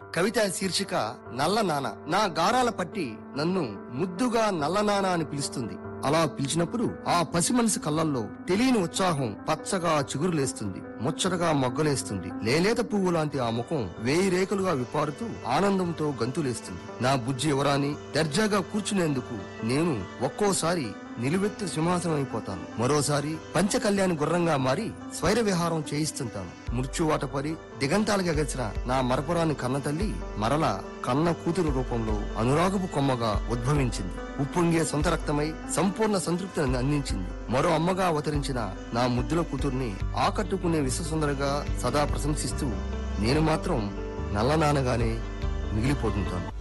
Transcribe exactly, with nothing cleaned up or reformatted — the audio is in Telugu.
కవిత శీర్షిక నల్ల నాన. నా గారాల పట్టి నన్ను ముద్దుగా నల్ల నాన అని పిలుస్తుంది. అలా పిలిచినప్పుడు ఆ పసి మనసు కళ్ళల్లో తెలియని ఉత్సాహం పచ్చగా చిగురులేస్తుంది, ముచ్చటగా మొగ్గలేస్తుంది. లేలేత పువ్వు లాంటి ఆ ముఖం వేయి రేకులుగా విపారుతూ ఆనందంతో గంతులేస్తుంది. నా బుజ్జి ఎవరాని దర్జాగా కూర్చునేందుకు నేను ఒక్కోసారి నిలువెత్తు సింహాసనం అయిపోతాను, మరోసారి పంచకళ్యాణి గుర్రంగా మారి స్వైర విహారం చేయిస్తుంటాను. మృత్యువాట పరి దిగంతాలకు ఎగసిన నా మరపురాని కన్న తల్లి మరల కన్న కూతురు రూపంలో అనురాగపు కొమ్మగా ఉద్భవించింది. ఉప్పొంగే సొంత రక్తమై సంపూర్ణ సంతృప్తిని అందించింది. మరో అమ్మగా అవతరించిన నా ముద్దుల కూతుర్ని ఆకట్టుకునే విశ్వసుందరగా సదా ప్రశంసిస్తూ నేను మాత్రం నల్ల నాన్నగానే మిగిలిపోతుంటాను.